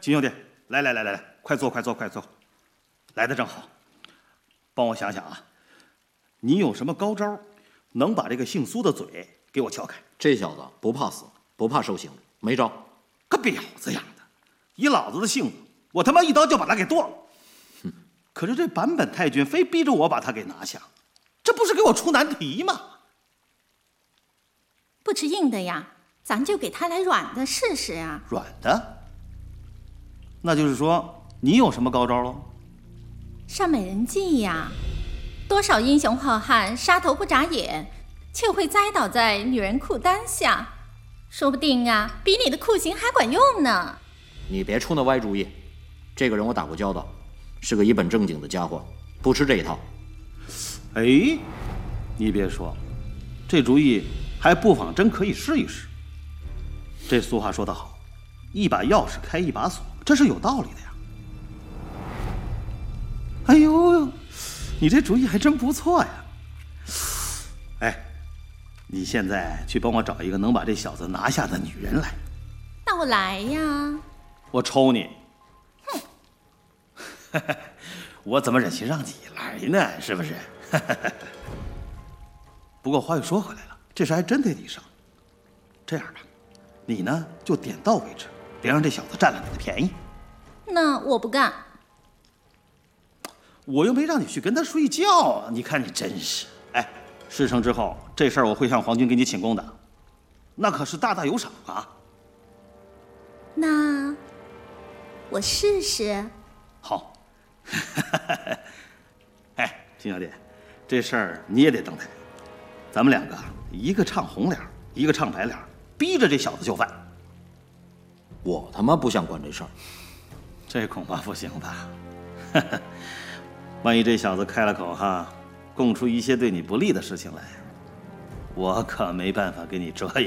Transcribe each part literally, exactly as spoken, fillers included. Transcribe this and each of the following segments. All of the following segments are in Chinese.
秦兄弟，来来来来来，快坐快坐快坐，来的正好。帮我想想啊，你有什么高招，能把这个姓苏的嘴给我撬开？ 这小子不怕死，不怕受刑，没招。 个婊子样的！以老子的性子，我他妈一刀就把他给剁了。哼！可是这坂本太君非逼着我把他给拿下，这不是给我出难题吗？ 不吃硬的呀，咱就给他来软的试试呀。 软的？那就是说你有什么高招喽？ 上美人计呀！多少英雄好汉杀头不眨眼，却会栽倒在女人裤裆下。说不定啊，比你的酷刑还管用呢。 你别出那歪主意，这个人我打过交道，是个一本正经的家伙，不吃这一套。 哎，你别说，这主意还不妨真可以试一试。这俗话说得好，一把钥匙开一把锁，这是有道理的呀。哎呦，你这主意还真不错呀。哎。你现在去帮我找一个能把这小子拿下的女人来。 那我来呀。 我抽你！哼！我怎么忍心让你来呢？是不是？不过话又说回来了，这事还真得你上。这样吧，你呢就点到为止，别让这小子占了你的便宜。 那我不干。 我又没让你去跟他睡觉啊！你看你真是……哎。事成之后，这事儿我会向皇军给你请功的，那可是大大有赏啊。 那我试试。 好。哎，秦小姐，这事儿你也得登台，咱们两个一个唱红脸，一个唱白脸，逼着这小子就范。 我他妈不想管这事儿， 这恐怕不行吧？万一这小子开了口哈。供出一些对你不利的事情来，我可没办法给你遮掩。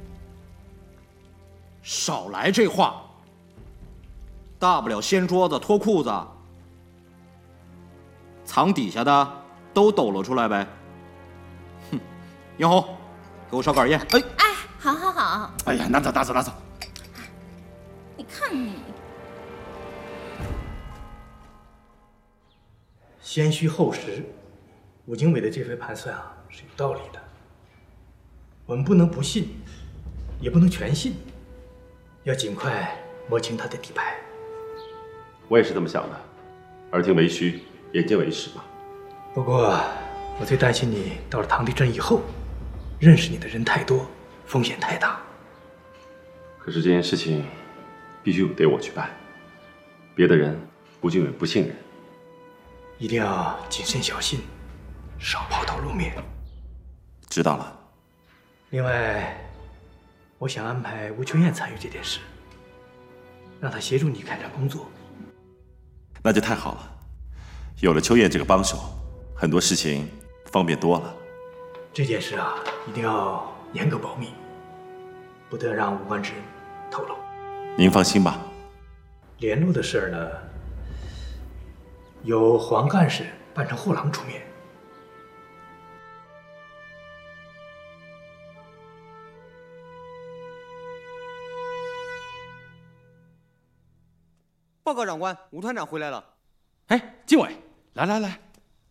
少来这话，大不了掀桌子脱裤子，藏底下的都抖了出来呗。哼，杨红，给我烧杆烟。 哎哎，好好好。 哎呀，拿走拿走拿走。 你看你， 先虚后实。武经纬的这番盘算啊是有道理的，我们不能不信，也不能全信，要尽快摸清他的底牌。 我也是这么想的，耳听为虚，眼见为实嘛。 不过我最担心你到了唐地镇以后，认识你的人太多，风险太大。 可是这件事情必须得我去办，别的人吴经纬不信任， 一定要谨慎小心。少抛头露面。 知道了。 另外，我想安排吴秋燕参与这件事，让她协助你开展工作。 那就太好了，有了秋燕这个帮手，很多事情方便多了。 这件事啊，一定要严格保密，不得让无关之人透露。 您放心吧。 联络的事儿呢，由黄干事扮成后郎出面。 报告长官，吴团长回来了。 哎，经纬，来来来，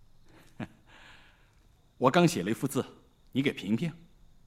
我刚写了一幅字，你给评评。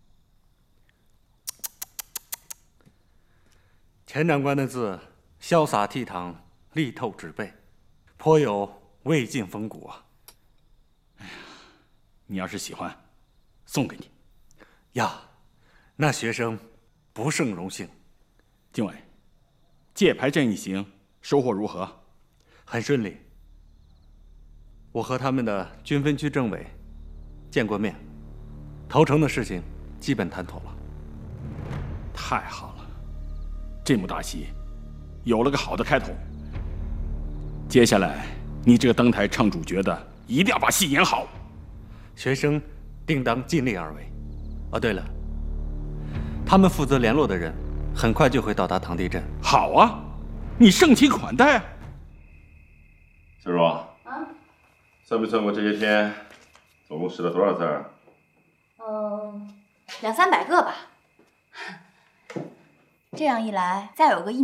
钱长官的字潇洒倜傥，力透纸背，颇有魏晋风骨啊。 哎呀，你要是喜欢，送给你。 呀，那学生不胜荣幸。 经纬，界牌阵一行收获如何？ 很顺利。我和他们的军分区政委见过面，投诚的事情基本谈妥了。 太好了，这幕大戏有了个好的开头。接下来你这个登台唱主角的，一定要把戏演好。 学生定当尽力而为。哦，对了，他们负责联络的人很快就会到达唐地镇。 好啊，你盛情款待啊。 小茹啊，算没算过这些天总共识了多少字儿？ 嗯，两三百个吧。这样一来，再有个一